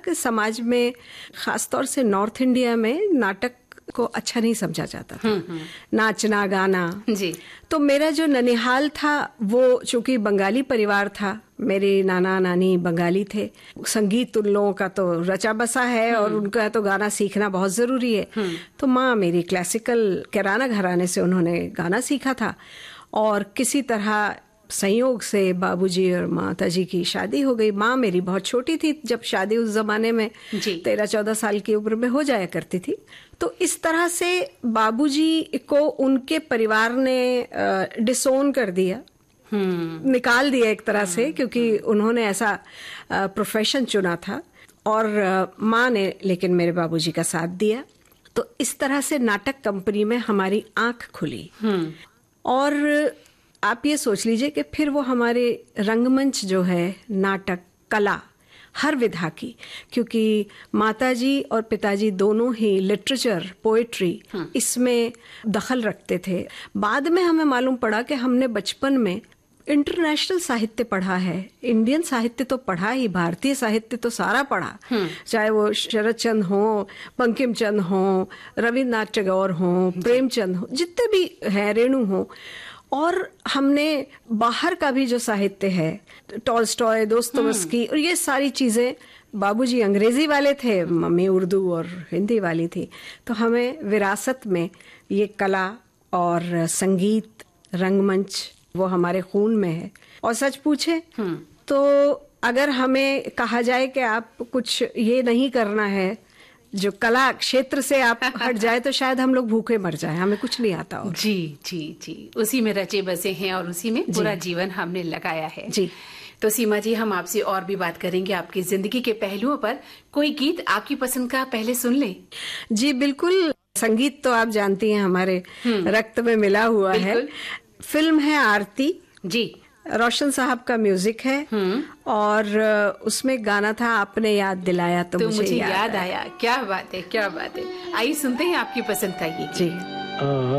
कि समाज में खासतौर से नॉर्थ इंडिया में नाटक को अच्छा नहीं समझा जाता था, नाचना गाना जी। तो मेरा जो ननिहाल था वो चूंकि बंगाली परिवार था, मेरे नाना नानी बंगाली थे, संगीत उन लोगों का तो रचा बसा है और उनका तो गाना सीखना बहुत जरूरी है। तो माँ मेरी क्लासिकल किराना घराने से उन्होंने गाना सीखा था और किसी तरह संयोग से बाबूजी और माताजी की शादी हो गई। माँ मेरी बहुत छोटी थी जब शादी उस जमाने में 13-14 साल की उम्र में हो जाया करती थी। तो इस तरह से बाबूजी को उनके परिवार ने डिसोन कर दिया, निकाल दिया एक तरह से, क्योंकि उन्होंने ऐसा प्रोफेशन चुना था और माँ ने लेकिन मेरे बाबूजी का साथ दिया। तो इस तरह से नाटक कंपनी में हमारी आंख खुली। और आप ये सोच लीजिए कि फिर वो हमारे रंगमंच जो है, नाटक कला हर विधा की, क्योंकि माताजी और पिताजी दोनों ही लिटरेचर पोएट्री इसमें दखल रखते थे। बाद में हमें मालूम पड़ा कि हमने बचपन में इंटरनेशनल साहित्य पढ़ा है, इंडियन साहित्य तो पढ़ा ही, भारतीय साहित्य तो सारा पढ़ा, चाहे वो शरद चंद्र हो, बंकिम चंद्र हो, रविन्द्रनाथ टैगोर हो, प्रेमचंद हो, जितने भी है, रेणु हो। और हमने बाहर का भी जो साहित्य है, टॉल्स्टॉय, दोस्तोयेवस्की और ये सारी चीजें, बाबूजी अंग्रेजी वाले थे, मम्मी उर्दू और हिंदी वाली थी, तो हमें विरासत में ये कला और संगीत, रंगमंच वो हमारे खून में है। और सच पूछे तो अगर हमें कहा जाए कि आप कुछ ये नहीं करना है, जो कला क्षेत्र से आप हट जाए, तो शायद हम लोग भूखे मर जाए, हमें कुछ नहीं आता। और जी जी जी, उसी में रचे बसे हैं और उसी में पूरा जीवन हमने लगाया है। जी। तो सीमा जी, हम आपसे और भी बात करेंगे आपकी जिंदगी के पहलुओं पर। कोई गीत आपकी पसंद का पहले सुन ले। जी बिल्कुल, संगीत तो आप जानती हैं हमारे रक्त में मिला हुआ है। फिल्म है आरती जी, रोशन साहब का म्यूजिक है और उसमें गाना था आपने याद दिलाया तो मुझे याद आया। क्या बात है, क्या बात है। आइए सुनते हैं आपकी पसंद का ये जी।